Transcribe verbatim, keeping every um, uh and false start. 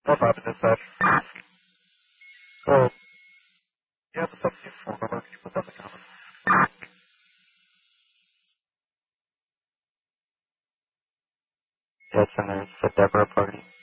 No problem, dispatch. So, you have the substitute phone number. Can you put that in the comments? Yes, and there's a Deborah party.